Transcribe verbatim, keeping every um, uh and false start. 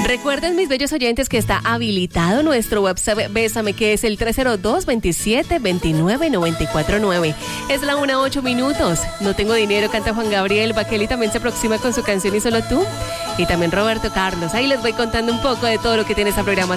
Recuerden, mis bellos oyentes, que está habilitado nuestro WhatsApp Bésame, que es el tres cero dos, veintisiete, veintinueve, noventa y cuatro nueve. Es la una, ocho minutos. No tengo dinero, canta Juan Gabriel. Bakeli también se aproxima con su canción Y Solo Tú. Y también Roberto Carlos. Ahí les voy contando un poco de todo lo que tiene esta programación.